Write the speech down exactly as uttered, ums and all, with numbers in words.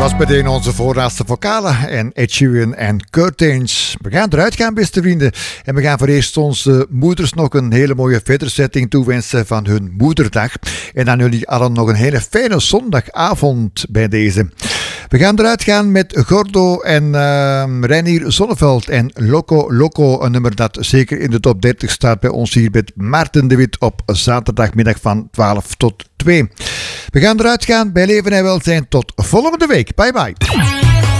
was meteen onze voorlaatste vocalen en Ed Sheeran en Curtains. We gaan eruit gaan, beste vrienden. En we gaan voor eerst onze moeders nog een hele mooie verderzetting toewensen van hun moederdag. En dan jullie allen nog een hele fijne zondagavond bij deze. We gaan eruit gaan met Gordo en uh, Reinier Zonneveld en Loco Loco. Een nummer dat zeker in de top dertig staat bij ons hier met Maarten de Wit op zaterdagmiddag van twaalf tot twee. We gaan eruit gaan bij Leven en Welzijn. Tot volgende week. Bye bye.